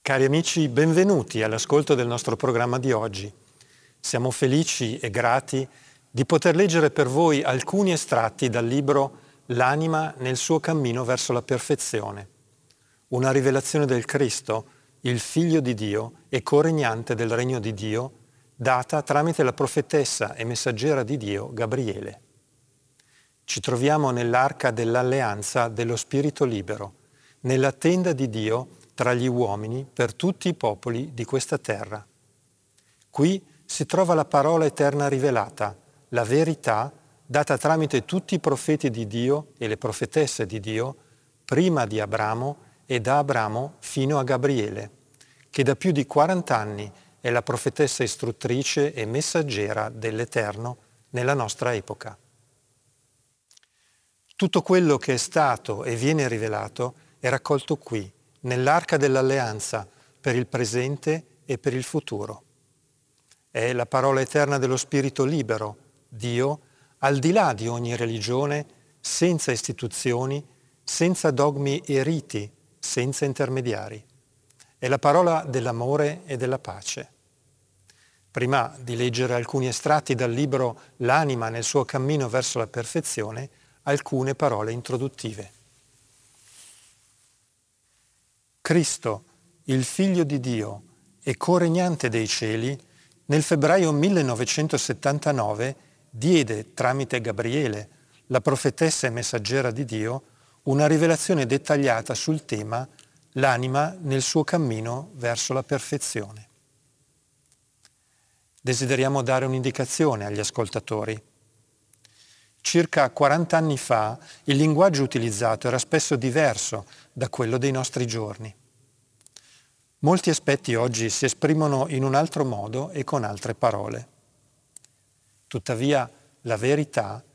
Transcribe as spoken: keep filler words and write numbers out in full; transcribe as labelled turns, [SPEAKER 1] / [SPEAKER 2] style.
[SPEAKER 1] Cari amici, benvenuti all'ascolto del nostro programma di oggi. Siamo felici e grati di poter leggere per voi alcuni estratti dal libro L'anima nel suo cammino verso la perfezione, una rivelazione del Cristo, il Figlio di Dio e coregnante del Regno di Dio, data tramite la profetessa e messaggera di Dio Gabriele. Ci troviamo nell'arca dell'alleanza dello Spirito libero, nella tenda di Dio tra gli uomini per tutti i popoli di questa terra. Qui si trova la parola eterna rivelata, la verità data tramite tutti i profeti di Dio e le profetesse di Dio, prima di Abramo e da Abramo fino a Gabriele, che da più di quaranta anni è la profetessa istruttrice e messaggera dell'Eterno nella nostra epoca. Tutto quello che è stato e viene rivelato è raccolto qui, nell'arca dell'alleanza, per il presente e per il futuro. È la parola eterna dello Spirito libero, Dio, al di là di ogni religione, senza istituzioni, senza dogmi e riti, senza intermediari. È la parola dell'amore e della pace. Prima di leggere alcuni estratti dal libro L'anima nel suo cammino verso la perfezione, alcune parole introduttive. Cristo, il Figlio di Dio e coregnante dei cieli, nel febbraio millenovecentosettantanove diede tramite Gabriele, la profetessa e messaggera di Dio, una rivelazione dettagliata sul tema L'anima nel suo cammino verso la perfezione. Desideriamo dare un'indicazione agli ascoltatori. Circa quaranta anni fa il linguaggio utilizzato era spesso diverso da quello dei nostri giorni. Molti aspetti oggi si esprimono in un altro modo e con altre parole. Tuttavia, la verità